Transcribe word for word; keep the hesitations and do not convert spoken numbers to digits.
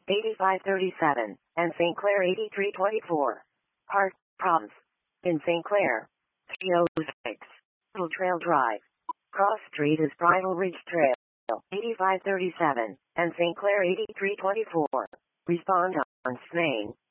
eighty-five thirty-seven, and Saint Clair eighty-three twenty-four. Park, Proms. In Saint Clair. three oh six. Little Trail Drive. Cross Street is Bridle Ridge Trail, eighty-five thirty-seven, and Saint Clair eighty-three twenty-four. Respond on Spain.